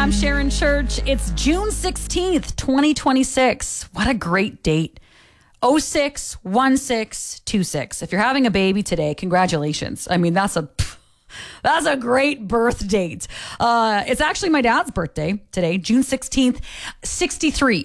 I'm Sharon Church. It's June 16th, 2026. What a great date. 061626. If you're having a baby today, congratulations. I mean, that's a great birth date. It's actually my dad's birthday today, June 16th, 63.